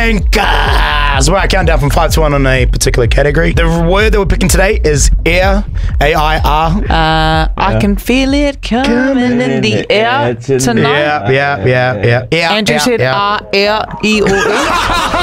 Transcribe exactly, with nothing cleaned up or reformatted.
Wankers. We're right, countdown from five to one on a particular category. The word that we're picking today is air. A I R. Uh, yeah. I can feel it coming, coming in the air tonight. Yeah, yeah, yeah, yeah. yeah Andrew yeah, said yeah. R, air, E, or E.